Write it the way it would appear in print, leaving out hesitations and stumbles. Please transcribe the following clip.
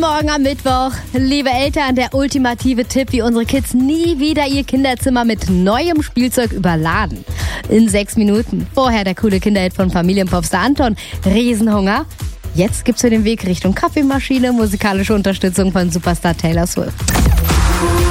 Morgen am Mittwoch. Liebe Eltern, der ultimative Tipp, wie unsere Kids nie wieder ihr Kinderzimmer mit neuem Spielzeug überladen. In 6 Minuten. Vorher der coole Kinderhit von Familienpopstar Anton. Riesenhunger. Jetzt gibt's für den Weg Richtung Kaffeemaschine musikalische Unterstützung von Superstar Taylor Swift.